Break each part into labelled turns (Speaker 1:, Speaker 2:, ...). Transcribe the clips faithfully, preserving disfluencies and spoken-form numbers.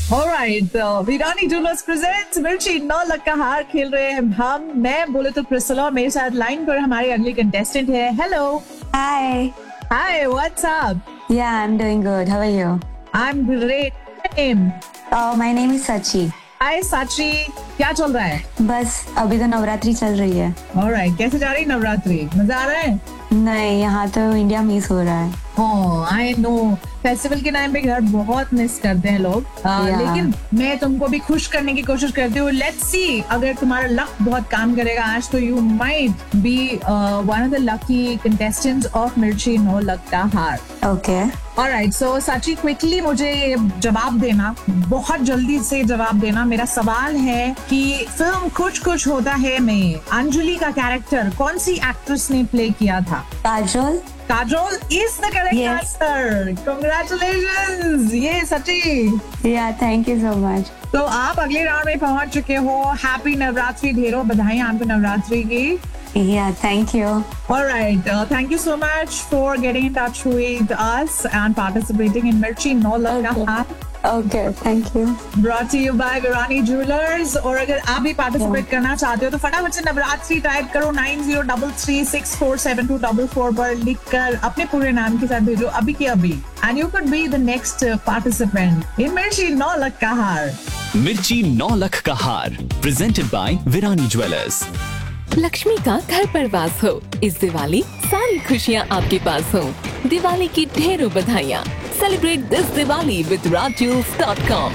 Speaker 1: Alright, so वीरानी jewellers presents मिर्ची नौ लाख का हार खेल रहे हैं हम। मैं बोले तो प्रिस्सिला और मेरे साथ लाइन पर हमारी अगली कंटेस्टेंट है। Hello.
Speaker 2: Hi.
Speaker 1: Hi, what's up?
Speaker 2: Yeah, I'm doing good. How are you?
Speaker 1: I'm great. Name?
Speaker 2: Oh, my name is Sachi.
Speaker 1: Hi साची, क्या चल रहा है?
Speaker 2: बस अभी तो नवरात्रि चल रही है।
Speaker 1: Alright, कैसे जा रही है नवरात्रि? मजा आ रहा है?
Speaker 2: नहीं, यहाँ तो इंडिया मिस हो रहा है।
Speaker 1: Oh, I know. फेस्टिवल के टाइम पे घर बहुत मिस करते हैं लोग। uh,
Speaker 2: yeah.
Speaker 1: लेकिन मैं तुमको भी खुश करने की कोशिश करती हूँ। लेट्स सी, अगर तुम्हारा लक बहुत काम करेगा आज तो you might be one of the lucky contestants of मिर्ची नौ लाख का हार।
Speaker 2: ओके।
Speaker 1: ऑलराइट, सो सची क्विकली मुझे जवाब देना, बहुत जल्दी से जवाब देना। मेरा सवाल है कि फिल्म कुछ कुछ होता है में अंजलि का कैरेक्टर कौन सी एक्ट्रेस ने प्ले किया था?
Speaker 2: Kajol.
Speaker 1: Kajol is the correct
Speaker 2: Yes.
Speaker 1: answer. Congratulations. ये सची।
Speaker 2: Yeah, thank you so much.
Speaker 1: तो आप अगले राउंड में पहुंच चुके हो। हैप्पी नवरात्रि, ढेरों बधाई आपको नवरात्रि की।
Speaker 2: Yeah, thank you.
Speaker 1: All right, uh, thank you so much for getting in touch with us and participating in Mirchi नौ लाख का हार।
Speaker 2: Okay, thank you.
Speaker 1: Brought to you by Virani jewellers. और अगर आप भी पार्टिसिपेट करना चाहते हो तो फटाफट से नवरात्रि टाइप करो nine zero three three six four seven to four four पर लिखकर अपने पूरे नाम के साथ भेजो अभी के अभी। And you could be the next participant in मिर्ची नौ लाख का हार।
Speaker 3: मिर्ची नौ लाख का हार presented by Virani jewellers.
Speaker 4: Lakshmi का घर पर वास हो, इस दिवाली सारी खुशियाँ आपके पास हो। दिवाली की ढेरों बधाइयाँ। Celebrate this Diwali with Raj jewels dot com.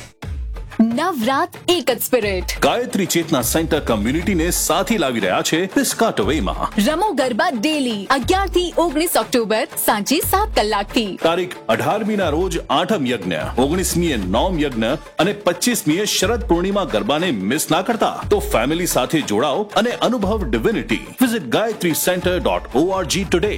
Speaker 4: Navrat એક જ સ્પિરિટ
Speaker 5: ગાયત્રી ચેતના સેન્ટર કમ્યુનિટીને સાથી લાવી રહ્યા છે પિસ્કાટોવેમાં।
Speaker 4: રમો ગરબા ડેલી અગિયાર થી ઓગણીસ ઓક્ટોબર સાંજે સાત કલાકથી।
Speaker 5: તારીખ અઢારમી ના રોજ આઠમ યજ્ઞ, ઓગણીસમીએ નોમ યજ્ઞ અને પચીસમીએ શરદ પૂર્ણિમા ગરબાને મિસ ના કરતા। તો ફેમિલી સાથે જોડાઓ અને અનુભવ divinity. Visit Gayatri centre dot ORG today.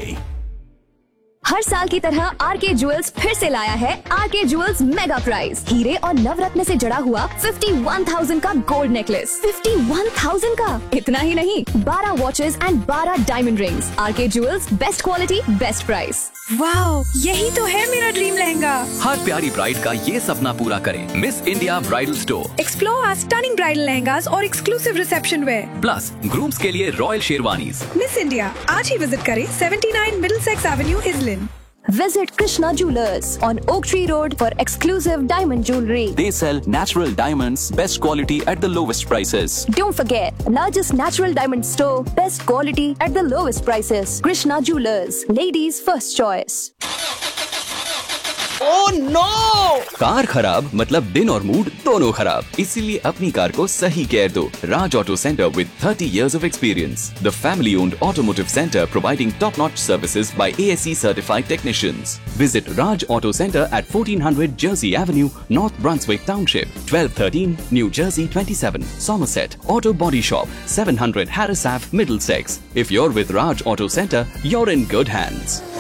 Speaker 6: हर साल की तरह आर के ज्वेल्स फिर से लाया है आर के ज्वेल्स मेगा प्राइज। हीरे और नवरत्न से जड़ा हुआ इक्यावन हज़ार का गोल्ड नेकलेस। इक्यावन हज़ार का। इतना ही नहीं, बारह वॉचेस एंड बारह डायमंड रिंग्स। आर के jewels, best quality best price.
Speaker 7: Wow, यही तो है मेरा ड्रीम लहंगा।
Speaker 3: हर प्यारी ब्राइड का ये सपना पूरा करें miss India bridal store.
Speaker 7: Explore our stunning bridal lehengas और exclusive reception where
Speaker 3: plus grooms के लिए रॉयल शेरवानीज।
Speaker 7: मिस इंडिया आज ही विजिट करें उन्यासी Middlesex Avenue इजलिन।
Speaker 6: Visit Krishna Jewelers on Oak Tree Road for exclusive diamond jewelry.
Speaker 3: They sell natural diamonds, best quality at the lowest prices.
Speaker 6: Don't forget, largest natural diamond store, best quality at the lowest prices. Krishna Jewelers, ladies' first choice.
Speaker 3: Oh no! Car खराब मतलब दिन और mood दोनों खराब, इसीलिए अपनी car को सही केयर दो। राज auto centre with thirty years of experience, the family-owned automotive center providing top-notch services by A S E certified technicians. Visit Raj Auto Center at fourteen hundred Jersey Avenue, North Brunswick Township, twelve thirteen New Jersey twenty-seven, Somerset. Auto Body Shop, seven hundred Harris Ave, Middlesex. If you're with Raj Auto Center, you're in good hands.